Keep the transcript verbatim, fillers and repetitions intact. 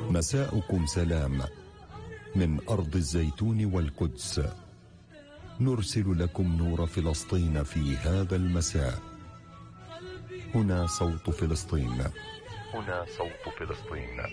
مساؤكم سلام من أرض الزيتون والقدس. نرسل لكم نور فلسطين في هذا المساء. هنا صوت فلسطين. هنا صوت فلسطين.